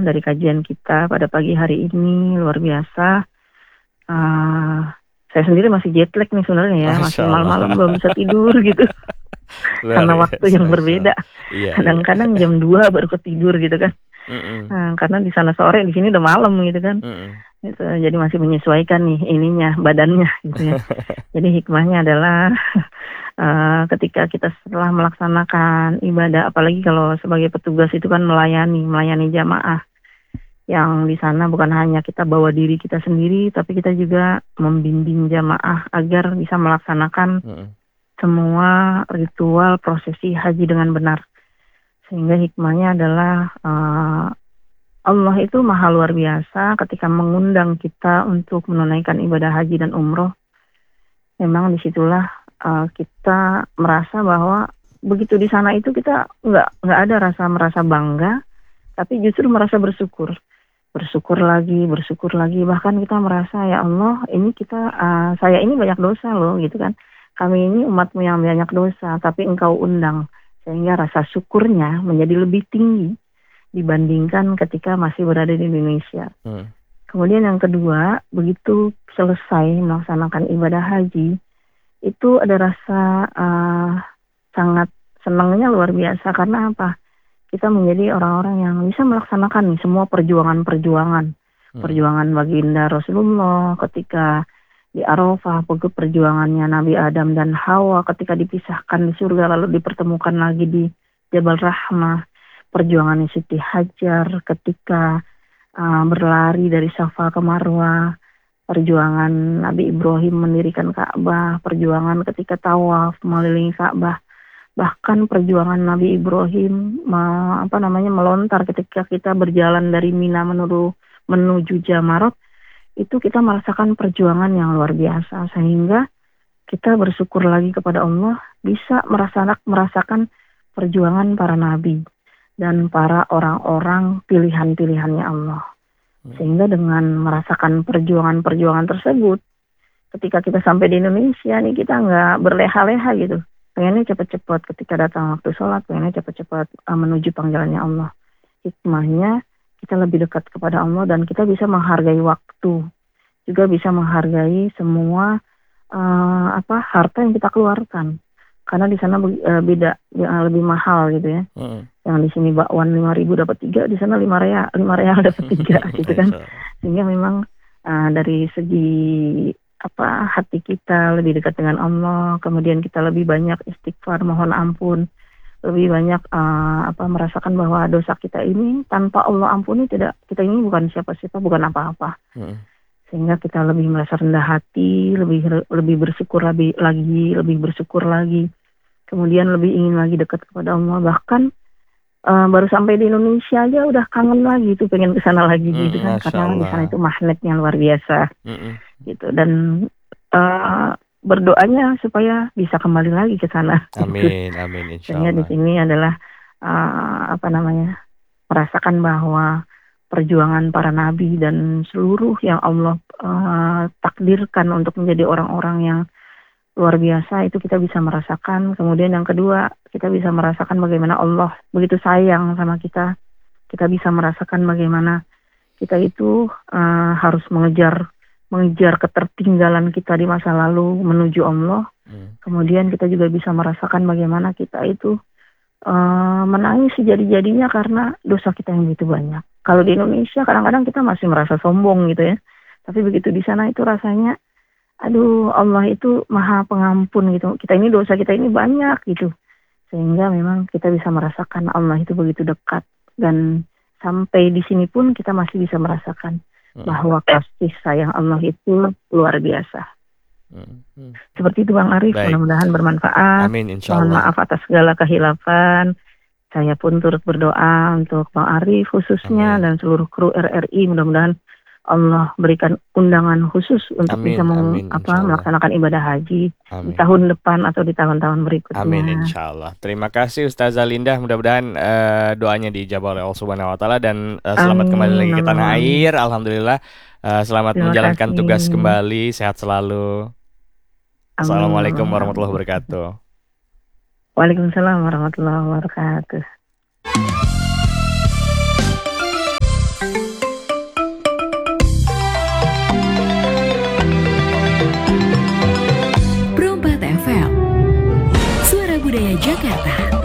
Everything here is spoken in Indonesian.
dari kajian kita pada pagi hari ini luar biasa. Saya sendiri masih jet lag nih sebenarnya ya, masih malam-malam belum bisa tidur gitu. Karena waktu yang berbeda. Kadang-kadang jam 2 baru ketidur gitu kan. Karena di sana sore, di sini udah malam gitu kan. Gitu. Jadi masih menyesuaikan nih ininya, badannya gitu ya. Jadi hikmahnya adalah ketika kita setelah melaksanakan ibadah, apalagi kalau sebagai petugas itu kan melayani jamaah. Yang di sana bukan hanya kita bawa diri kita sendiri, tapi kita juga membimbing jamaah agar bisa melaksanakan semua ritual prosesi haji dengan benar. Sehingga hikmahnya adalah Allah itu maha luar biasa ketika mengundang kita untuk menunaikan ibadah haji dan umroh. Memang disitulah kita merasa bahwa begitu di sana itu kita nggak ada merasa bangga, tapi justru merasa bersyukur lagi, bahkan kita merasa ya Allah ini saya ini banyak dosa loh gitu kan, kami ini umatmu yang banyak dosa tapi engkau undang, sehingga rasa syukurnya menjadi lebih tinggi dibandingkan ketika masih berada di Indonesia. Kemudian yang kedua, begitu selesai melaksanakan ibadah haji itu ada rasa sangat senangnya luar biasa. Karena apa? Kita menjadi orang-orang yang bisa melaksanakan nih semua perjuangan baginda Rasulullah ketika di Arafah, perjuangannya Nabi Adam dan Hawa ketika dipisahkan di surga lalu dipertemukan lagi di Jabal Rahmah, perjuangan Siti Hajar ketika berlari dari Safa ke Marwah, perjuangan Nabi Ibrahim mendirikan Ka'bah, perjuangan ketika tawaf mengelilingi Ka'bah. Bahkan perjuangan Nabi Ibrahim melontar ketika kita berjalan dari Mina menuju Jamarot, itu kita merasakan perjuangan yang luar biasa, sehingga kita bersyukur lagi kepada Allah bisa merasakan perjuangan para nabi dan para orang-orang pilihan-pilihannya Allah. Sehingga dengan merasakan perjuangan-perjuangan tersebut, ketika kita sampai di Indonesia nih kita nggak berleha-leha gitu. Pengennya cepat-cepat ketika datang waktu sholat, pengennya cepat-cepat menuju panggilannya Allah. Hikmahnya kita lebih dekat kepada Allah dan kita bisa menghargai waktu, juga bisa menghargai semua harta yang kita keluarkan. Karena di sana beda, lebih mahal gitu ya. Yang di sini bakwan 5.000 dapat 3, di sana 5 real dapat 3 gitu kan. Sehingga memang dari segi hati kita lebih dekat dengan Allah, kemudian kita lebih banyak istighfar, mohon ampun, lebih banyak merasakan bahwa dosa kita ini tanpa Allah ampuni kita ini bukan siapa-siapa, bukan apa-apa. Sehingga kita lebih merasa rendah hati, lebih bersyukur lebih bersyukur lagi, kemudian lebih ingin lagi dekat kepada Allah. Bahkan baru sampai di Indonesia aja udah kangen lagi tuh, pengen ke sana lagi gitu kan, karena di sana itu magnetnya luar biasa. Gitu, dan berdoanya supaya bisa kembali lagi ke sana. Amin, amin, insyaallah. Sehingga di sini adalah merasakan bahwa perjuangan para nabi dan seluruh yang Allah takdirkan untuk menjadi orang-orang yang luar biasa itu kita bisa merasakan. Kemudian yang kedua, kita bisa merasakan bagaimana Allah begitu sayang sama kita. Kita bisa merasakan bagaimana kita itu harus mengejar ketertinggalan kita di masa lalu menuju Allah. Kemudian kita juga bisa merasakan bagaimana kita itu menangis sejadi-jadinya karena dosa kita yang begitu banyak. Kalau di Indonesia kadang-kadang kita masih merasa sombong gitu ya. Tapi begitu di sana itu rasanya, aduh Allah itu maha pengampun gitu. Dosa kita ini banyak gitu. Sehingga memang kita bisa merasakan Allah itu begitu dekat. Dan sampai di sini pun kita masih bisa merasakan bahwa kasih sayang Allah itu luar biasa. Seperti itu Bang Arif. Baik. Mudah-mudahan bermanfaat. Amin, insyaallah. Mohon maaf atas segala kehilafan. Saya pun turut berdoa untuk Bang Arif khususnya. Amin. Dan seluruh kru RRI. Mudah-mudahan Allah berikan undangan khusus untuk bisa melaksanakan ibadah haji di tahun depan atau di tahun-tahun berikutnya. Amin, insyaallah. Terima kasih Ustazah Lindah. Mudah-mudahan doanya dijabah oleh Allah Subhanahu Wa Taala dan selamat kembali lagi ke tanah air. Alhamdulillah. Selamat menjalankan tugas kembali. Sehat selalu. Assalamualaikum warahmatullahi wabarakatuh. Waalaikumsalam warahmatullahi wabarakatuh. Budaya Jakarta.